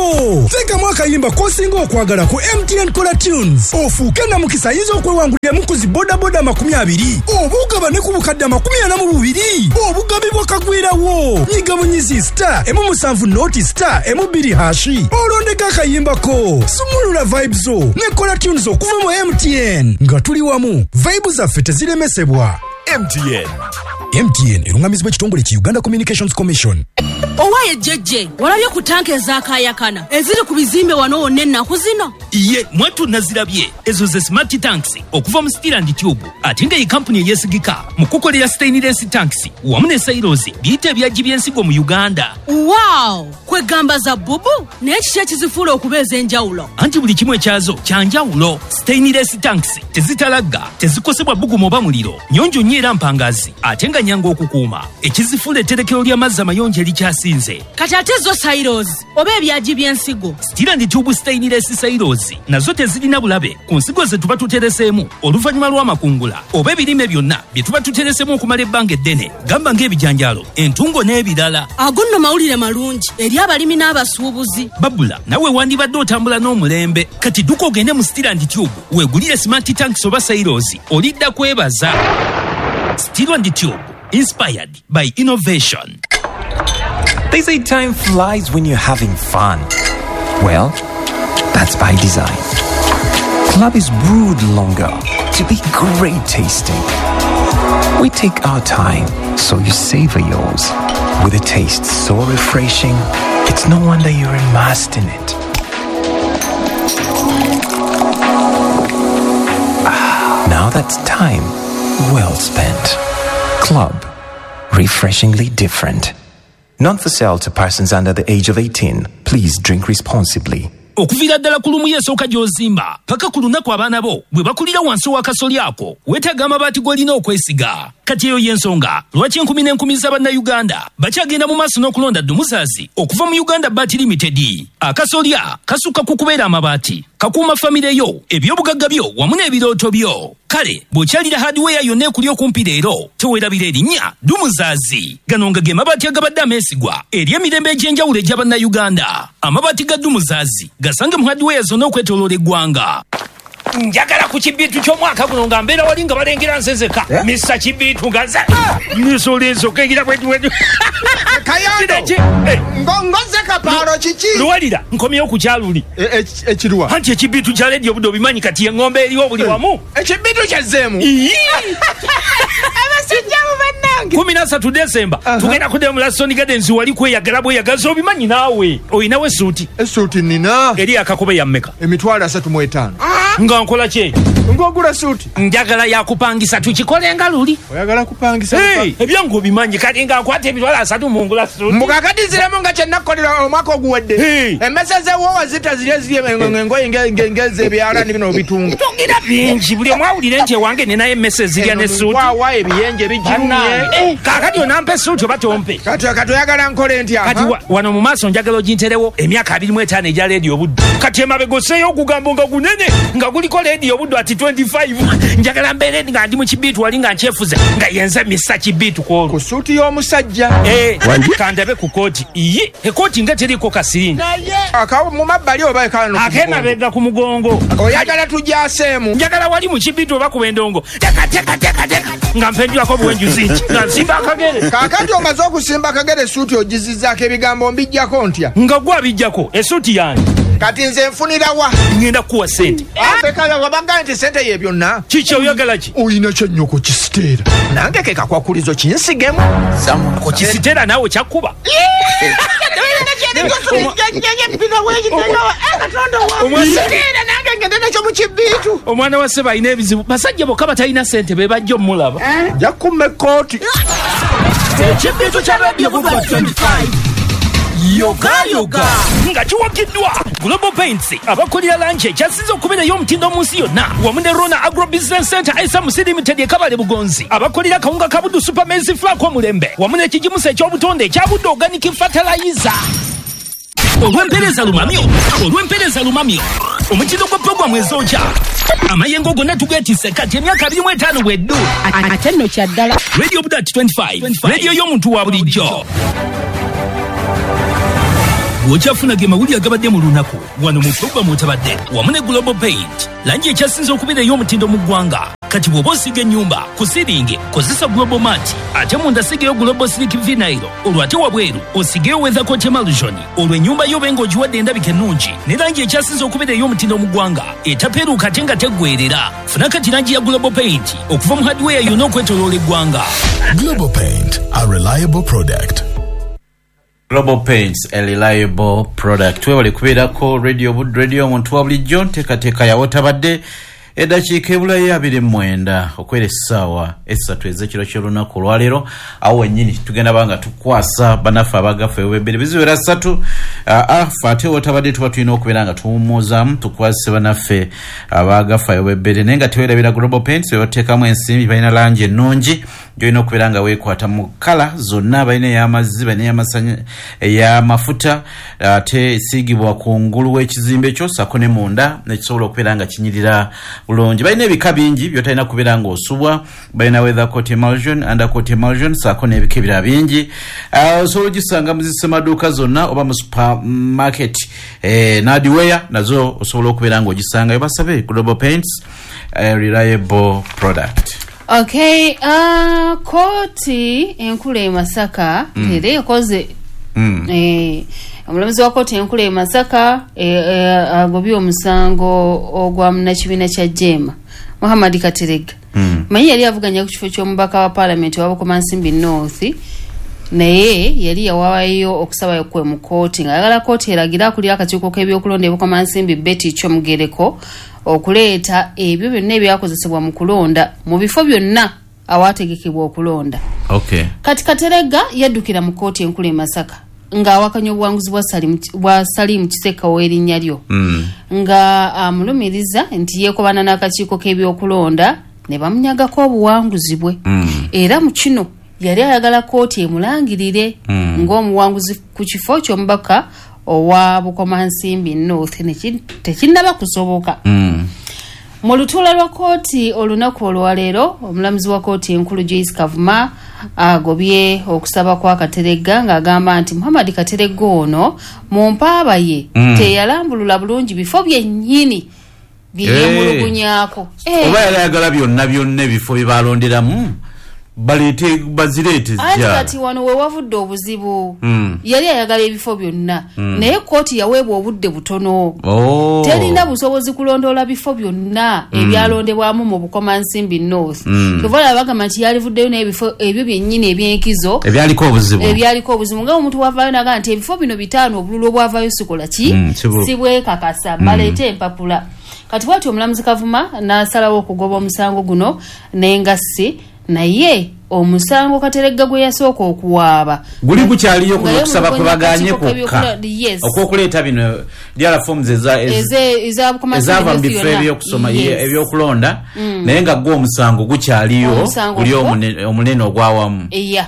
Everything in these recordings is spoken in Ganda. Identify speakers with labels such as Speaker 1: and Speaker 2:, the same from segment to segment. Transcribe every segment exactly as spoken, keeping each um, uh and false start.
Speaker 1: ko. Teka mwaka yimba kosingo okwagala ku M T N Kola Tunes. Ofuuke na mukisa yizo okwewangulira mukuzi boda boda makumi abiri. Obugaba ne ku bukadde makumi ana mu bubiri. Obugabi bwakagwirawo. Nyiga munyizi star emu musanvu noti star emu biri hashi. Olondeka akayimba ko. Sumulula vibes zo ne Kola Tunes okuva mu M T N. Nga tuli wamu. Vibes zaffe teziremesebwa.
Speaker 2: M T N.
Speaker 1: M T N erungamizibwa ekitongole ki Uganda Communications Commission.
Speaker 3: Owaye jeje walabye ku tanke ezakayakana eziri ku bizimbe wano wonna ennaku zino.
Speaker 2: Iye mwatu nazirabye ezo ze smart tanks okuva mu Steel and Tube ate nga iyi company eyesigika mu kukolera stainless tanks wamu ne silos biyite ebyagi by'ensigo mu Uganda.
Speaker 3: Wow! Kwegamba za bubu n'ekiki ekizifuula okubeeza enjawulo.
Speaker 2: Anti buli kimu ekyazo kyanjawulo. Stainless tanks tezitalagga, tezikosebwa bugumu oba muliro, nyonjo nnyo era mpangazi ate nga nyanga okukuuma. Ekizifuula etterekero ly'amazzi amayonjo erikyasinze.
Speaker 3: Kati ate zo silos oba ebyagi by'ensigo.
Speaker 2: Steel and Tube stainless silos nazo tezirina bulabe ku nsigo ze tuba tutereseemu oluvannyuma lw'amakungula oba ebirime byonna bye tuba tutereseemu okumala ebbanga eddene, gamba ng'ebijanjaalo, entungo n'ebirala.
Speaker 3: Ago nno mawulire malungi eri abalimi n'abasuubuzi.
Speaker 2: Babula nawe wandibadde otambula n'omulembe, kati duka ogende mu Steel and Tube weegulire smart tanks oba silos olidda kwebaza. Steel and Tube, inspired by innovation.
Speaker 4: They say time flies when you're having fun. Well, that's by design. Club is brewed longer to be great tasting. We take our time, so you savor yours. With a taste so refreshing, it's no wonder you're immersed in it. Ah, now that's time well spent. Club, refreshingly different. Not for sale to persons under the age of eighteen. Please drink responsibly.
Speaker 2: Okuvira ddala ku lumu y'esooka gy'ozimba paka ku lunaku abaana bo bwe bakulira wansi w'akasolya ako weetaaga amabaati g'olina okwesiga. Kati eyo y'ensonga lwaki enkumi n'enkumi z'abannayuganda bakyagenda mu maaso n'okulonda Dumuzazi okuva mu Uganda Bat Limited. Akasolya kasukka ku kubeera amabaati, kakuuma famire yo, ebyobugagga byo wamu n'ebirooto byo. Kale bw'okyalira hardware yonna ekuli okumpi leero teweerabira erinnya Dumuzazi. Gano nga ge mabaati agabadde ameesigwa eri emirembe egy'enjawulo egy'abannayuganda. Amabaati ga Dumuzazi gasange mu hardware zonna okwetooloola eggwanga. Njagala ku kibitu ky'omwaka guno nga mbeera wali nga balengera nsezeka yeah. Misa kibitu gaza nisole ensoka egira bwetu bwetu
Speaker 5: Kayando ngongoze kaparo kiki
Speaker 2: luwalira nkomyewo ku kyaluli
Speaker 5: ekiruwa
Speaker 2: anti ekibitu kya ledio budo bimanyi kati engombe eriwo buli wamu
Speaker 5: ekibitu kyazzemu abasijjamu bannange
Speaker 2: kumi na ssatu Desemba tugenda kudda mu Lasoni Gardens wali kweyagala bweyagaza obimanyi naawe oyinawo essuuti
Speaker 5: essuuti nina
Speaker 2: eri akakobe ya mmeka
Speaker 5: emitwalo asatu mu etaano
Speaker 2: nga nkola kye
Speaker 5: ngogula suuti
Speaker 2: njagala yakupangisa tukikole nga luli
Speaker 5: oyagala kupangisa
Speaker 2: hey, ebyangu obimanyi kati nga nkwata emitwalo asatu mu ngula suuti
Speaker 5: mbukakati ziremu nga kyennakolera omwaka oguwedde
Speaker 2: hey.
Speaker 5: emmese wowa zita zirya ziri engoye ngeze ebyalani bino obitunga
Speaker 2: tugira bingi buli omwawulire nti ewange ninayo emmese zirya ne suuti
Speaker 5: wawa ebiyenje bijirumye
Speaker 2: kakati onampe suuti oba tompe
Speaker 5: kati kati oyagala nkole ntya
Speaker 2: kati wano mu maaso njagala oginterewo emyaka abiri mu etaano egya leedi obuddu kati emabega osseeyo okugambo nga gunene nga guliko leedi obuddu ati twenty-five njagala mbeere nga ndi mu kibiitu wali nga nkyefuze nga yenze misa kibiitu kwolwo
Speaker 5: ku suuti y'omusajja
Speaker 2: kandabe ku kooti iye ekooti nga teriko kasirinda
Speaker 5: akawo mu mabbali oba ekano
Speaker 2: akemabega ku mugongo
Speaker 5: oyagala tujaaseemu
Speaker 2: njagala wali mu kibiitu oba ku bwendongo tekatekateka nga mpendulako buwenjuzi nki nga nsimba akagere
Speaker 5: kaakati omaze okusimba akagere suuti ogizizzaako ebigambo mbijjako ntya
Speaker 2: nga gwe abijjako essuuti yange
Speaker 5: kati nze nfunira wa
Speaker 2: ngenda kuwa sente
Speaker 5: apekala wabaga nti sente ye byonna
Speaker 2: kiki oyagala ki
Speaker 5: oyina kyannyoko kisiteera nange ke kakwakulizo kinsigemu
Speaker 2: ko kisiteera naawe kyakkuba omwana wa ssebe alina ebizibu basajja bokka batalina sente be bajja omulaba
Speaker 5: jakkumme ekooti
Speaker 2: ekibiitu kya radio buba twenty-five yoga yoga nga kiwagiddwa Global Paints abakolera lanche ekyasinze okubeera y'omutindo mu nsi yonna wamu ne Rona Agro Business Center Esamusi Limited ekabale Bugonzi abakolera kawunga kabudu Super Maize Flour Mulembe wamu n'ekigimusa ekyobutonde ekyabudde Organic Fertilizer olw'empeereza lumamyo olw'empeereza lumamyo omutindo gwa programu ezooja amayengo gonna tugeetisse kati emyaka abiri mu etaano bweddu
Speaker 3: ate nno kyaddala
Speaker 2: Radio Budat twenty-five radio y'omuntu wa bulijjo bw'okyafuna ge mawulire agabadde mu lunaku wano mu Pogba Mutabadde wamu ne Global Paint langi ekyasinze okubeera ey'omutindo mu ggwanga. Kati bw'oba osiga ennyumba ku siringi kozesa Global Mat ate munda sigeyo Global Slick Vinyl olwo ate wabweru osigeyo Weather Coat Emulsion olwo ennyumba yo benga ogiwadde endabika ennungi ne langi ekyasinze okubeera ey'omutindo mu ggwanga etapeeruuka ate nga teggwerera. Funa kati langi ya Global Paint okuva mu hardware yonna okwetooloola eggwanga.
Speaker 6: Global Paint, a reliable product.
Speaker 7: Global Paints, a reliable product. Twebale kubeerako radio bud radio omuntu wa bulijjo nteekateeka ya Wotabadde eddakiika ebula ya abiri mu mwenda okwera essaawa essatu ez'ekiro ky'olunaku olwaleero awo wennyini tugenda banga tukwasa bannaffe abagafa ebbiri biziwera ssatu afa ate Wotabadde tuba tulina okubeera nga tuwummuzaamu tukwasise bannaffe abagafa ebbiri naye nga teweerabira Global Paints bebateekamu ensimbi balina langi ennungi gyolina okubeera nga weekwata mu kala zonna balina ey'amazzi balina ey'amasanya ey'amafuta ate esiigibwa kungulu w'ekizimbe kyo ssaako ne munda nekisobola okubeera nga kinyirira bulungi. Balina ebika bingi byotalina kubeera ng'osubwa. Balina Weather Coat Emulsion, Undercoat Emulsion ssaako n'ebika ebirala bingi. Osobola ogisanga mu zisemaduuka zonna oba mu supermarket eh, Nadiweya nazo osobola okubeera ng'ogisangayo. Basabe Global Paints, a reliable product.
Speaker 8: Okay, uh, koti enkulu e Masaka mm. tere ekoze mm. eh omulamuzi wa koti enkulu e Masaka eh, eh, agobye omusango ogwa munakibiina kya Jema Muhammad Katerega mm. manyi yali avuganya ku kifo ky'omubaka wa parliament wa Bukomansimbi North naye yali yawayo okusaba kwe mu koti ngayagala koti eragira kuli akakiiko k'ebyokulonda e Bukomansimbi Betty Chomugereko okuleeta ebyo byonna ebyakozesebwa mu kulonda mu bifo byonna awategekebwa okulonda.
Speaker 7: Okay.
Speaker 8: Kati Katerega yaddukira mu koti enkulu e Masaka nga awakanya obuwanguzi bwa Salim bwa Salim Kiseka w'erinnya lyo
Speaker 7: mm.
Speaker 8: nga amulumiriza nti yeekobana n'akakiiko k'ebyokulonda ne bamunyagako obuwanguzi bwe
Speaker 7: mm.
Speaker 8: era mu kino yali ayagala koti emulangirire
Speaker 7: mm.
Speaker 8: ng'omuwanguzi ku kifo ky'omubaka owa Bukomansimbi North tekinnaba kusoboka.
Speaker 7: Mm.
Speaker 8: Mu lutuula lwa kooti olunaku olwaleero omulamuzi wa kooti enkulu Joyce Kavuma agobye okusaba kwa Katerega ng'agamba nti Muhammad Katerega ono mu mpaaba ye
Speaker 7: mm.
Speaker 8: teyalambulula bulungi bifo byennyini byeyemulugunyaako.
Speaker 7: Hey. Oba yali ayagala byonna byonna ebifo bye balonderamu balete bazirete
Speaker 8: ati kati wano we wavudde obuzibu
Speaker 7: mm.
Speaker 8: yali ayagala ebifo byonna mm. naye kooti yaweebwa obudde butono
Speaker 7: oh.
Speaker 8: terina busobozi kulondoola bifo byonna mm. ebyalondebwamu mu Bukomansimbi North
Speaker 7: mm.
Speaker 8: tuvala bagamba nti yalivuddeyo n'ebifo ebyo byennyini ebyenkizo
Speaker 7: ebyaliko obuzibu
Speaker 8: ebyaliko obuzibu nga omuntu wavaayo naga nti ebifo bino bitaano obululu obwavaayo sikola ki mm, sibwekakasa mm. baleete empapula. Kati bw'atyo omulamuzi Kavuma n'asalawo okugoba omusango guno n'engassi naye omusango Katerega gwe yasooka okuwaaba
Speaker 7: guli kukyaliyo kukusaba kwe baganye kokka okwokuleeta bino lyala forms eza ezava mu bifo ebyokusoma ebyokulonda naye nga gwe omusango gukyaliyo guli omunene ogwawamu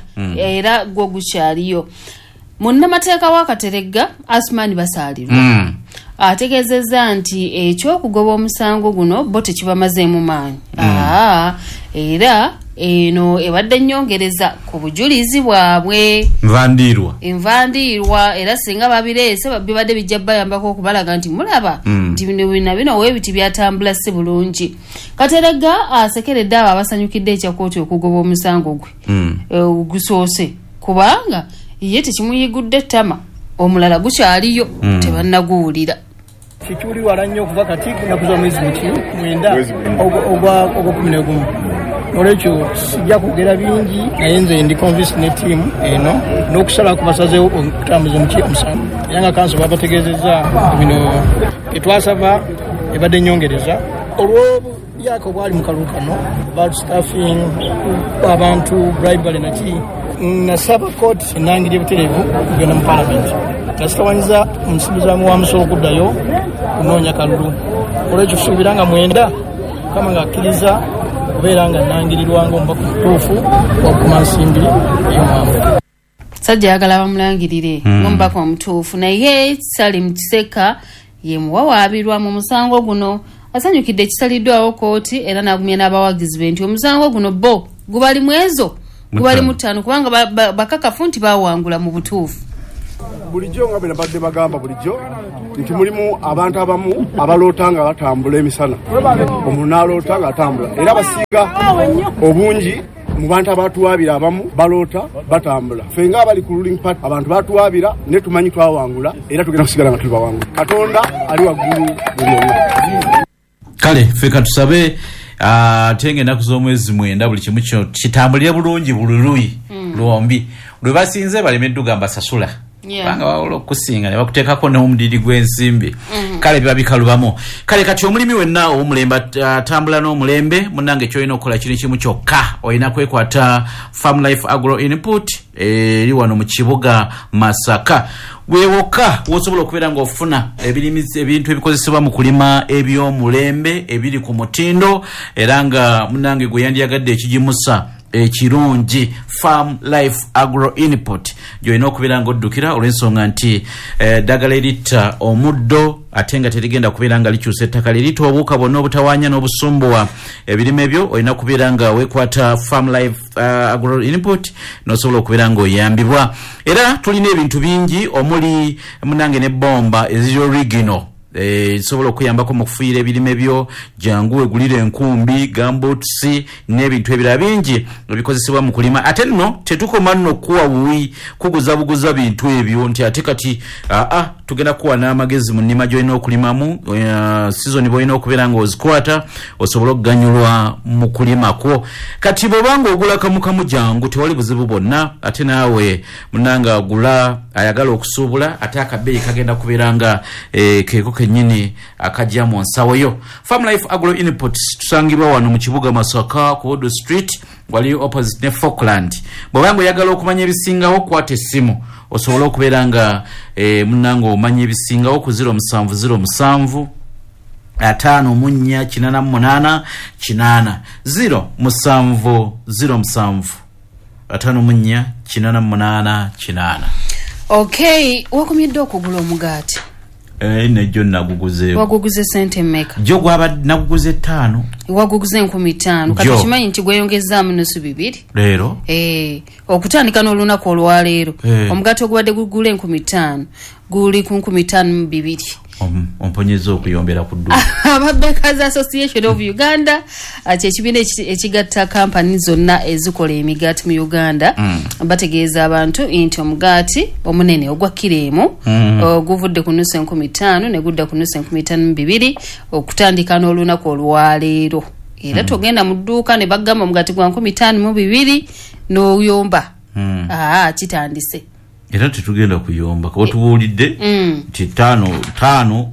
Speaker 8: era gwo gukyaliyo. Munnamateeka wa Katerega Asmani Basalirwa
Speaker 7: mm.
Speaker 8: ategeezezza nti ekyokugoba omusango guno bo tekibamazeemu maanyi mm. aa era eno ebadde nnyongereza ku bujulizi bwabwe
Speaker 7: nvandiirwa
Speaker 8: envandiirwa era singa babireese bibadde bijja bayambako okubalaga nti mulaba nti bino bino bino weebiti byatambula si bulungi. Katerega asekeredde abo abasanyukidde ekyakooti okugoba omusango gwe
Speaker 7: mm.
Speaker 8: e, gusoose kubanga ye tekimuyigudde ettama omulala gukyaliyo mm. tebannaguwulira.
Speaker 9: Kikyuli wala nnyo okuva kati nakuza mwezi muki mwenda ogwa ogwa kumi na gumu olwekyo sijja kwogera bingi naye nze ndi convince ne team eno n'okusala ku basazeewo okutambuza muki omusango era nga kanso babategeezezza bino etwasaba ebadde nnyongereza olw'obulyaka obwali mu kalulu kano about staffing abantu bribery naki nasaba kooti enangirya ebutereevu kugenda mu palamenti nasitawanyiza omusibuzamu wa musolo okuddayo kunoonya kalulu olwekyo kusuubira nga mwenda kama ng'akkiriza okubeera nga nangirirwa ng'omubaka omutuufu wa Bukomansimbi ey'omwamwe.
Speaker 8: Sajja ayagala bamulangirire ng'omubaka omutuufu naye Salim Kiseka ye muwawaabirwa mu musango guno asanyukidde ekisaliddwawo kooti era n'agumya n'abawagizi be nti omusango guno bo gubali mwezo gubali mutano kubanga bakakafu nti bawangula mu butuufu.
Speaker 10: bulijjo nga bwe badde bagamba bulijjo nti mulimu abantu abamu abaloota nga batambula emisana omuntu n'aloota nga atambula era basiga obungi mu bantu abatuwabira abamu baloota batambula ffe nga abali ku ruling party abantu batuwabira ne tumanyi twawangula era tugenda kusigala nga tuli bawangula Katonda ali waggulu buli omu
Speaker 7: kale ffe katusabe ate ng'ennaku z'omwezi mwenda buli kimu kino kitambulire bulungi bululuyi lwombi lwe basinze balemedde gamba sasula banga wawula okusinga ne bakuteekako n'omudidi gw'ensimbi kale biba bikalubamu kale kati omulimi wenna ow'omulembe atambula n'omulembe munnange kyolina okukola kiri kimu kyokka olina kwekwata Farm Life Agro Input eri wano mu kibuga Masaka wewoka wosobola okubeera ng'ofuna ebintu ebikozesebwa mu kulima eby'omulembe ebiri ku mutindo era nga munnange gwe yandiyagadde ekigimusa ekirungi Farm Life Agro Input gyolina okubeera ng'oddukira olw'ensonga nti eh, ddagala eritta omuddo ate nga terigenda kubeera nga likyusa ettaka liritta obuwuka bwonna obutawaanya n'obusumbuwa ebirime byo olina kubeera nga weekwata Farm Life uh, Agro Input n'osobola okubeera ng'oyambibwa era tulina ebintu bingi omuli munange ne bomba eziri original eh sobola okuyambako mu kufuuyira ebirime byo jangu egulire enkumbi gamboots n'ebintu ebirala bingi ebikozesebwa mu kulima ate nno tetukoma nno kuwa wuyi kuguza buguza bintu ebyo nti ate kati a a tugenda kuwa n'amagezi mu nnima gy'olina okulimamu uh, season bw'olina okubeera ng'ozikwata osobola okuganyulwa mu kulimako kati bw'obanga ogula kamu kamu jangu tewali buzibu bwonna ate naawe munanga agula ayagala okusuubula ate akabeeyi kagenda kubeera nga eh, keeko kenyini akajja mu nsawo yo Farm Life Agro Input tusangibwa wano mu kibuga Masaka ku Odo Street wali opposite ne Falkland bw'obanga oyagala okumanya ebisingawo kwata essimu osobola okubeera nga eh, munango omanya ebisingawo ku zero musanvu zero musanvu atano munya kinana munana kinana zero musanvu zero musanvu atano munya kinana munana kinana.
Speaker 8: Okay, wakomyedde okugula omugaati?
Speaker 7: Eh nejo naguguze.
Speaker 8: Waguguze sente mmeka?
Speaker 7: Jo gwaba naguguze tano.
Speaker 8: Waguguze enkumi ttaano. Kati kimanyi nti gweyongezaamu nusu bibiri.
Speaker 7: Leero?
Speaker 8: Eh, okutandika n'olunaku olwaleero. Eh. Omugaati ogubadde gugula enkumi ttaano guli ku nkumi ttaano mu bibiri.
Speaker 7: Um, omponyeza okuyombera ku dduka.
Speaker 8: Ababekers Association of Uganda ati ekibiina ekigatta kampani zonna ezikola emigaati mu Uganda mm. bategeeza abantu nti omugaati omunene ogwa kiremu mm. oguvudde ku nusu enkumi ttaano ne gudda ku nusu enkumi ttaano mu bibiri okutandika n'olunaku olwaleero era mm. togenda mu dduuka ne bagamba omugaati gwa nkumi ttaano mu bibiri n'oyomba mm. aa kitandise
Speaker 7: era tetugenda kuyomba ko tubuulidde nti tano tano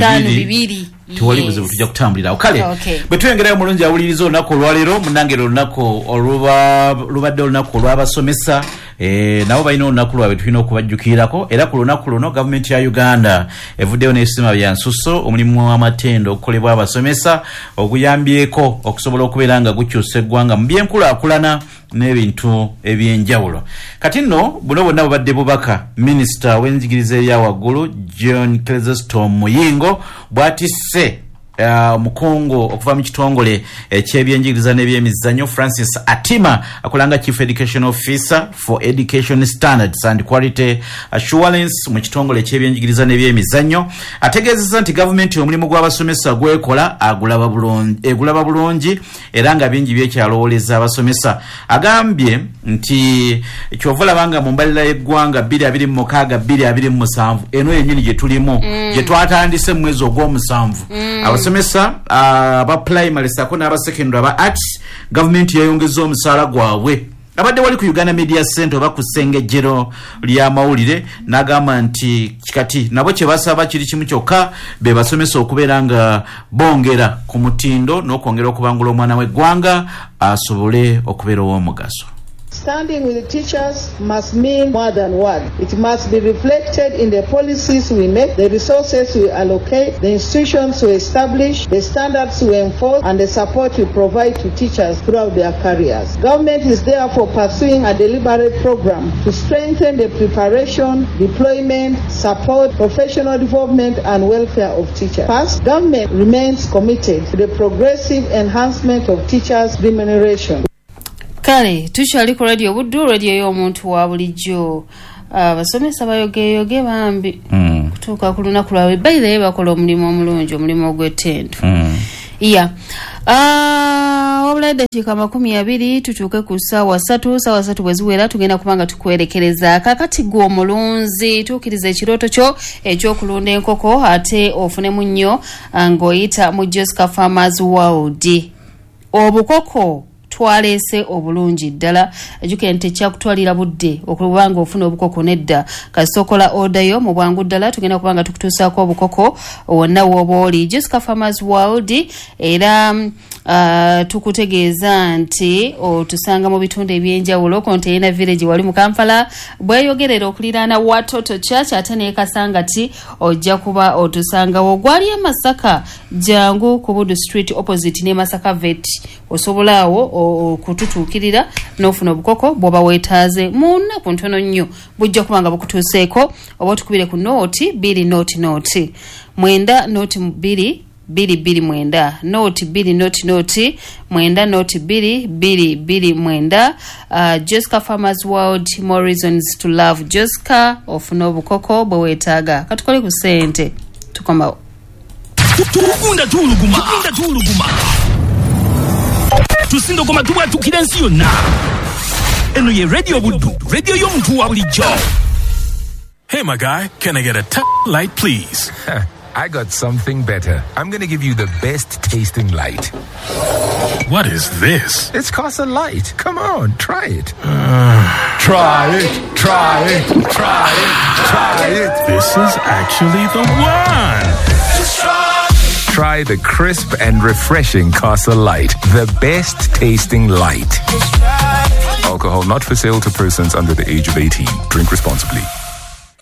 Speaker 7: bibiri tuwali buzibu tujja kutambulira kale
Speaker 8: okay.
Speaker 7: bwe tuyongerayo mulungi awuliriza olunaku olwaleero munange olunaku oluba lubadde olunaku olw'abasomesa eh, nabo balina olunaku lwabwe tulina okubajjukirako era ku lunaku luno gavumenti ya Uganda evuddeyo n'ebisima bya nsusso omulimu w'amatendo okukolebwa abasomesa oguyambyeko okusobola okubeera nga gukyusa eggwanga mu byenkulaakulana n'ebintu ebyenjawulo kati nno buno bonna bubadde bubaka minisita w'enzikiriza eya waggulu John Chrysostom Muyingo bwatisse Uh, mukongo okuva mu kitongole ekyebyenjigiriza uh, n'ebyemizannyo Francis Atima akolanga Chief Education Officer for Education Standards and Quality Assurance mu kitongole ekyebyenjigiriza n'ebyemizannyo ategeezezza nti gavumenti omulimu gw'abasomesa gwekola agulaba bulungi egulaba bulungi era nga bingi byekyalowooleza abasomesa agambye nti kyovula banga mu mbalira y'eggwanga bbiri abiri mu mukaaga bbiri abiri mu musanvu eno yennyini gye tulimu mm. gye twatandise mu mwezi ogw'omusanvu mm. abasomesa aba uh, primary sako n'aba secondary aba arts government yayongeza omusaala gwabwe abadde wali ku Uganda Media Center oba ku ssengejjero lya mawulire n'agamba nti kikati nabo kye basaba kiri kimu kyokka be basomesa okubeera nga bongera ku mutindo n'okwongera okubangula omwana w'eggwanga asobole okubeera ow'omugaso.
Speaker 11: Standing with the teachers must mean more than words. It must be reflected in the policies we make, the resources we allocate, the institutions we establish, the standards we enforce, and the support we provide to teachers throughout their careers. Government is therefore pursuing a deliberate program to strengthen the preparation, deployment, support, professional development, and welfare of teachers. First, government remains committed to the progressive enhancement of teachers' remuneration.
Speaker 8: Kale tukyali ku radio buddu radio y'omuntu wa bulijjo abasomesa bayogeyoge bambi
Speaker 7: Mm.
Speaker 8: kutuuka ku lunaku lwawe baire bakola omulimu omulungi omulimu ogw'ettendo
Speaker 7: Mm.
Speaker 8: iya uh, wabula eddakiika makumi abiri tutuuke ku ssaawa ssatu ssaawa ssatu bwe ziwera tugenda kubanga tukwerekereza kakati gwe omulunzi tuukiriza ekirooto kyo ekyokulunda enkoko ate ofunemu nnyo ng'oyita mu Jessica Farmers World. Obukoko twaleese obulungi ddala ejuke nti kyakutwalira budde okubanga ofuna obukoko nedda kasokola odayo mu bwangu ddala tugenda kubanga tukutuusaako obukoko wonna wooba oli. Jessica Farmers World era uh, tukutegeeza nti otusanga mu bitundu ebyenjawulo Container Village wali mu Kampala bweyogerera okuliraana Watoto Church ate ne Kasangati ojja kuba otusangawo gwali e Masaka jangu ku Budu Street opposite ne Masaka Vet osobolawo okututuukirira n'ofuna obukoko bw'oba weetaaze mu nnaku ntono nnyo bujja kubanga bukutuuseeko oba otukubire ku nooti bbiri nooti nooti mwenda nooti bbiri bbiri bbiri mwenda nooti bbiri nooti nooti mwenda nooti bbiri bbiri bbiri mwenda. uh, Jessica Farmers World, more reasons to love Jessica. Ofuna obukoko bwe weetaaga katukole ku ssente tukomawo
Speaker 2: tukunda tuuluguma tukunda tuuluguma tusindogoma tubwatukira ensi yonna. Eno ye Radio Buddu, radio y'omuntu wa bulijjo.
Speaker 6: Hey, my guy, can I get a t- light, please?
Speaker 12: I got something better. I'm going to give you the best tasting light.
Speaker 6: What is this?
Speaker 12: It's Casa Light. Come on, try it.
Speaker 6: Uh, try it, try it, try it, try it. This is actually the one. Just try.
Speaker 12: Try the crisp and refreshing Casa Light, the best tasting light. Alcohol not for sale to persons under the age of eighteen. Drink responsibly.